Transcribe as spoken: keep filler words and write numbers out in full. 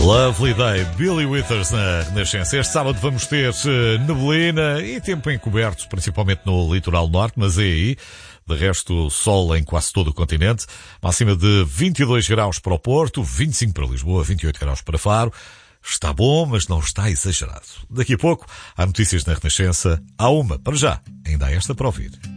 Lovely Day, Billy Withers na Renascença. Este sábado vamos ter neblina e tempo encoberto, principalmente no litoral norte, mas é aí. De resto, sol em quase todo o continente. Máxima de vinte e dois graus para o Porto, vinte e cinco para Lisboa, vinte e oito graus para Faro. Está bom, mas não está exagerado. Daqui a pouco há notícias na Renascença. Há uma, para já. Ainda há esta para ouvir.